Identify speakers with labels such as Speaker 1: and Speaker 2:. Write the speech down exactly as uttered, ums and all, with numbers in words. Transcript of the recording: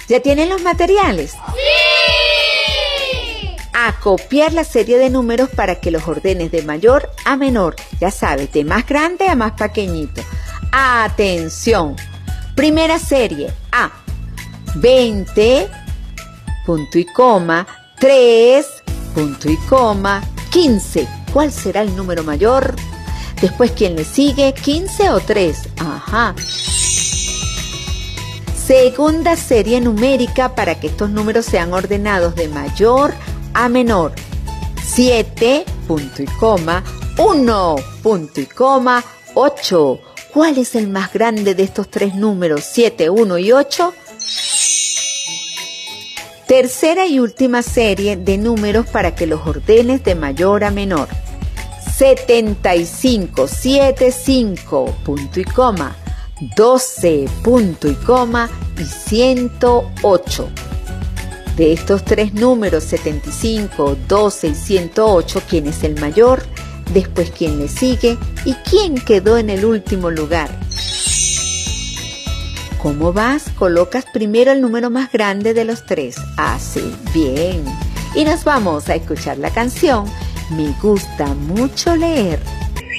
Speaker 1: ¿Ya tienen los materiales?
Speaker 2: ¡Sí!
Speaker 1: A copiar la serie de números para que los ordenes de mayor a menor. Ya sabes, de más grande a más pequeñito. ¡Atención! Primera serie. A. veinte, punto y coma, tres, punto y coma, quince. ¿Cuál será el número mayor? Después, ¿quién le sigue? ¿quince o tres? Ajá. Segunda serie numérica para que estos números sean ordenados de mayor a menor. siete, punto y coma, uno, punto y coma, ocho. ¿Cuál es el más grande de estos tres números, siete, uno y ocho? Tercera y última serie de números para que los ordenes de mayor a menor. setenta y cinco, setenta y cinco, punto y coma, doce, punto y coma y ciento ocho. De estos tres números, setenta y cinco, doce y ciento ocho, ¿quién es el mayor? Después, ¿quién le sigue? ¿Y quién quedó en el último lugar? ¿Cómo vas? Colocas primero el número más grande de los tres. Así, bien. Y nos vamos a escuchar la canción Me gusta mucho leer.